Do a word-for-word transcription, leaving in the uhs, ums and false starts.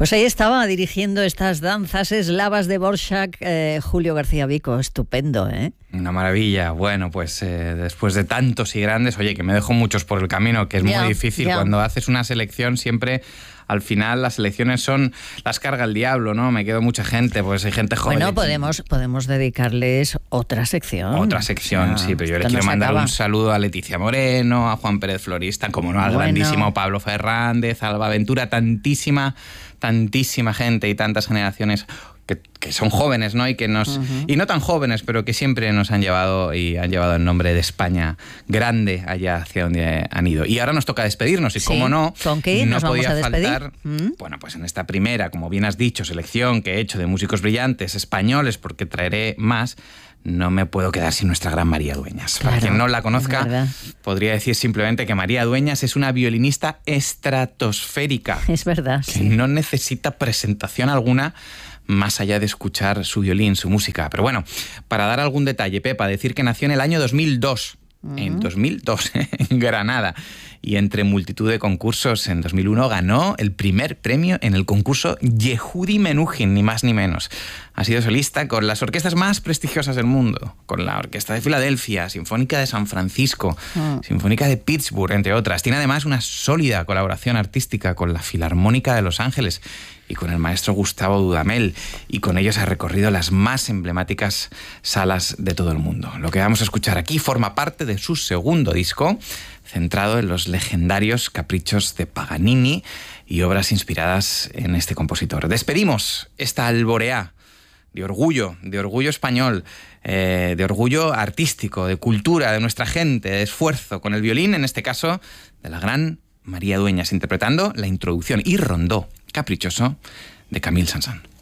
Pues ahí estaba dirigiendo estas danzas eslavas de Dvořák, eh, Julio García Vico. Estupendo, ¿eh? Una maravilla. Bueno, pues eh, después de tantos y grandes, oye, que me dejo muchos por el camino, que es ya, muy difícil. Ya. Cuando haces una selección siempre... Al final las elecciones son, las carga el diablo, ¿no? Me quedo mucha gente, pues hay gente joven. Bueno, podemos, podemos dedicarles otra sección. Otra sección, o sea, sí, pero yo le quiero mandar acaba. un saludo a Leticia Moreno, a Juan Pérez Florista, como no, al bueno. grandísimo Pablo Fernández, a Alba Ventura, tantísima, tantísima gente y tantas generaciones que, que son jóvenes, ¿no? Y que nos uh-huh. y no tan jóvenes, pero que siempre nos han llevado y han llevado el nombre de España grande allá hacia donde han ido. Y ahora nos toca despedirnos y sí. como no, ¿Con qué no nos podía vamos a despedir? faltar, ¿Mm? bueno, pues en esta primera, como bien has dicho, selección que he hecho de músicos brillantes españoles, porque traeré más. No me puedo quedar sin nuestra gran María Dueñas. Claro, Para quien no la conozca, es podría decir simplemente que María Dueñas es una violinista estratosférica. Es verdad, que sí. no necesita presentación alguna más allá de escuchar su violín, su música. Pero bueno, para dar algún detalle, Pepa, decir que nació en el año dos mil dos. Uh-huh. En dos mil dos, en Granada. Y entre multitud de concursos, en dos mil uno ganó el primer premio en el concurso Yehudi Menuhin, ni más ni menos. Ha sido solista con las orquestas más prestigiosas del mundo, con la Orquesta de Filadelfia, Sinfónica de San Francisco, uh. Sinfónica de Pittsburgh, entre otras. Tiene además una sólida colaboración artística con la Filarmónica de Los Ángeles y con el maestro Gustavo Dudamel, y con ellos ha recorrido las más emblemáticas salas de todo el mundo. Lo que vamos a escuchar aquí forma parte de su segundo disco, centrado en los legendarios caprichos de Paganini y obras inspiradas en este compositor. Despedimos esta alboreá de orgullo, de orgullo español, eh, de orgullo artístico, de cultura, de nuestra gente, de esfuerzo, con el violín, en este caso, de la gran María Dueñas, interpretando la introducción y rondó caprichoso de Camille Saint-Saëns.